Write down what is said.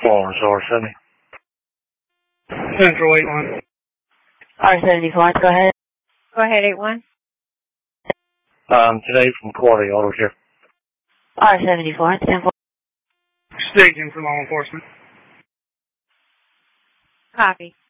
Florence, R70. Central 81. R74, go ahead. Go ahead, 81. Today from Quality Auto Care. R74, 10-4. Station for law enforcement. Copy.